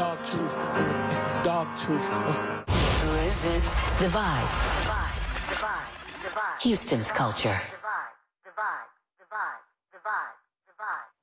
dog tooth, dog tooth. Who is it? The Vibe. Houston's culture. The Vibe.